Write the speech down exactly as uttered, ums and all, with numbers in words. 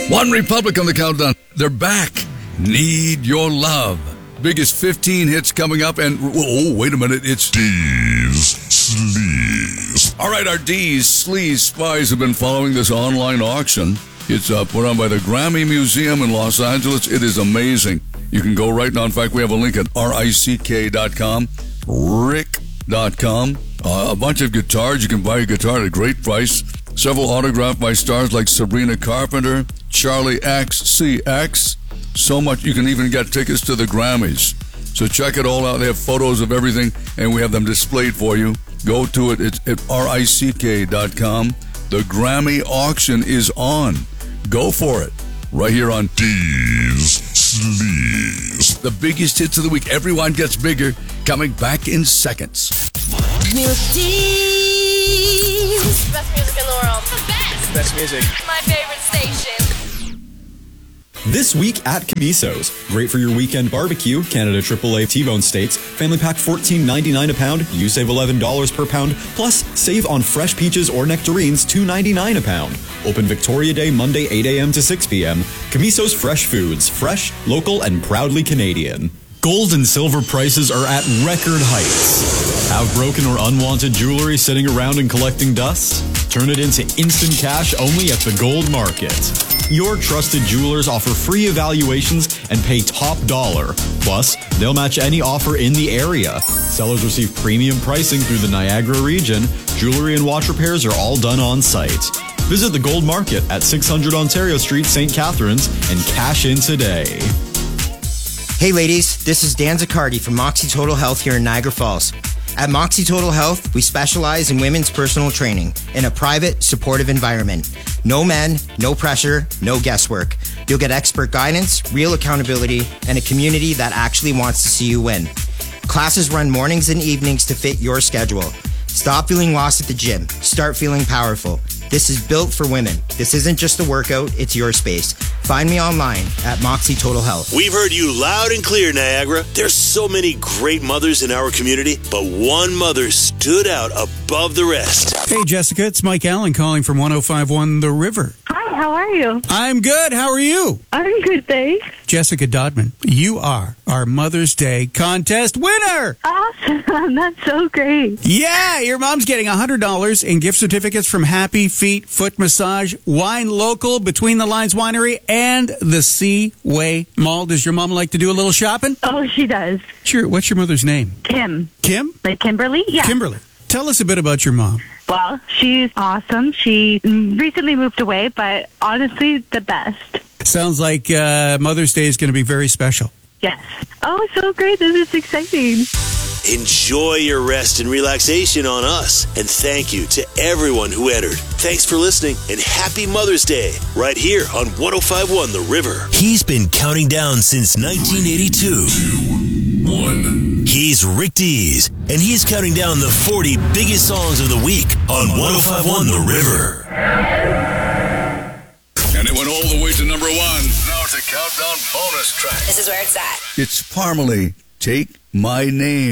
One Republic on the countdown. They're back. Need Your Love. Biggest fifteen hits coming up. And, oh, wait a minute. It's D's Sleaze. All right, our D's Sleaze spies have been following this online auction. It's uh, put on by the Grammy Museum in Los Angeles. It is amazing. You can go right now. In fact, we have a link at rick dot com, rick dot com. Uh, a bunch of guitars. You can buy a guitar at a great price. Several autographed by stars like Sabrina Carpenter, Charlie X C X. So much. You can even get tickets to the Grammys. So check it all out. They have photos of everything, and we have them displayed for you. Go to it. It's at rick dot com. The Grammy auction is on. Go for it. Right here on D's Sleaze. The biggest hits of the week. Everyone gets bigger. Coming back in seconds. New D's. Best music in the world. The best. Best music. My favorite station. This week at Camiso's. Great for your weekend barbecue. Canada triple A T-bone steaks. Family pack fourteen ninety-nine a pound. You save eleven dollars per pound. Plus, save on fresh peaches or nectarines, two ninety-nine a pound. Open Victoria Day, Monday, eight a.m. to six p.m. Camiso's Fresh Foods. Fresh, local, and proudly Canadian. Gold and silver prices are at record heights. Have broken or unwanted jewelry sitting around and collecting dust? Turn it into instant cash only at the Gold Market. Your trusted jewelers offer free evaluations and pay top dollar. Plus, they'll match any offer in the area. Sellers receive premium pricing through the Niagara region. Jewelry and watch repairs are all done on site. Visit the Gold Market at six hundred Ontario Street, Saint Catharines, and cash in today. Hey ladies, this is Dan Zaccardi from Moxie Total Health here in Niagara Falls. At Moxie Total Health, we specialize in women's personal training in a private, supportive environment. No men, no pressure, no guesswork. You'll get expert guidance, real accountability, and a community that actually wants to see you win. Classes run mornings and evenings to fit your schedule. Stop feeling lost at the gym. Start feeling powerful. This is built for women. This isn't just a workout, it's your space. Find me online at Moxie Total Health. We've heard you loud and clear, Niagara. There's so many great mothers in our community, but one mother stood out above the rest. Hey, Jessica, it's Mike Allen calling from one oh five point one The River. Hi, how are you? I'm good. How are you? I'm good, thanks. Jessica Dodman, you are our Mother's Day contest winner. Awesome. That's so great. Yeah, your mom's getting one hundred dollars in gift certificates from Happy Feet Foot Massage, Wine Local, Between the Lines Winery, and the Seaway Mall. Does your mom like to do a little shopping? Oh, she does. Sure. What's your mother's name? Kim. Kim? Like Kimberly? Yeah. Kimberly. Tell us a bit about your mom. Well, she's awesome. She recently moved away, but honestly, the best. Sounds like uh, Mother's Day is going to be very special. Yes. Oh, so great. This is exciting. Enjoy your rest and relaxation on us. And thank you to everyone who entered. Thanks for listening, and happy Mother's Day right here on one oh five point one The River. He's been counting down since nineteen eighty-two. Two, one. He's Rick Dees, and he's counting down the forty biggest songs of the week on one oh five point one The River. And it went all the way to number one. Now it's a countdown bonus track. This is where it's at. It's Parmalee, Take My Name.